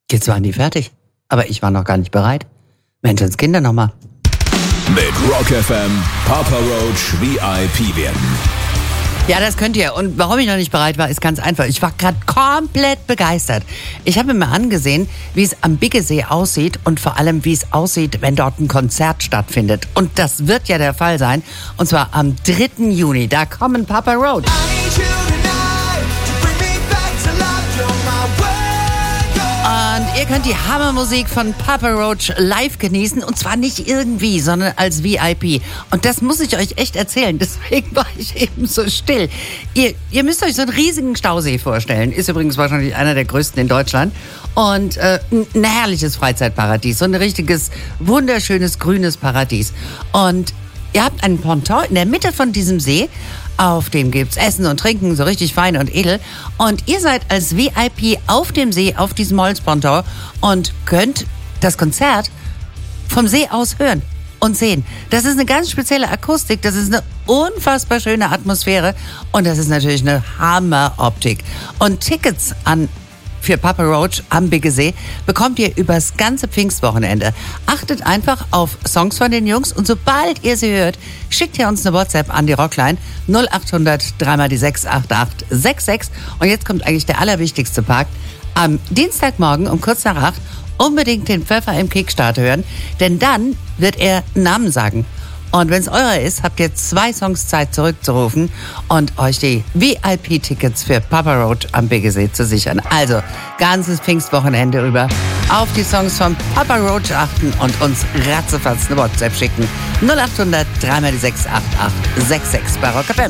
Jetzt waren die fertig. Aber ich war noch gar nicht bereit. Menschenskinder nochmal. Mit Rock FM Papa Roach VIP werden. Ja, das könnt ihr. Und warum ich noch nicht bereit war, ist ganz einfach. Ich war gerade komplett begeistert. Ich habe mir mal angesehen, wie es am Biggesee aussieht und vor allem, wie es aussieht, wenn dort ein Konzert stattfindet. Und das wird ja der Fall sein. Und zwar am 3. Juni. Da kommen Papa Roach. Und ihr könnt die Hammermusik von Papa Roach live genießen. Und zwar nicht irgendwie, sondern als VIP. Und das muss ich euch echt erzählen. Deswegen war ich eben so still. Ihr müsst euch so einen riesigen Stausee vorstellen. Ist übrigens wahrscheinlich einer der größten in Deutschland. Und ein herrliches Freizeitparadies. So ein richtiges, wunderschönes, grünes Paradies. Und ihr habt einen Ponton in der Mitte von diesem See. Auf dem gibt's Essen und Trinken, so richtig fein und edel. Und ihr seid als VIP auf dem See, auf diesem Holzponton und könnt das Konzert vom See aus hören und sehen. Das ist eine ganz spezielle Akustik, das ist eine unfassbar schöne Atmosphäre und das ist natürlich eine Hammeroptik. Und Tickets für Papa Roach am Biggesee bekommt ihr übers ganze Pfingstwochenende. Achtet einfach auf Songs von den Jungs und sobald ihr sie hört, schickt ihr uns eine WhatsApp an die Rockline 0800 3x6 8866. Und jetzt kommt eigentlich der allerwichtigste Part. Am Dienstagmorgen um kurz nach 8 unbedingt den Pfeffer im Kickstart hören, denn dann wird er einen Namen sagen. Und wenn es eurer ist, habt ihr 2 Songs Zeit zurückzurufen und euch die VIP-Tickets für Papa Roach am Biggesee zu sichern. Also, ganzes Pfingstwochenende über auf die Songs von Papa Roach achten und uns ratzefatz eine WhatsApp schicken. 0800 3x6 8866 bei Rock FM.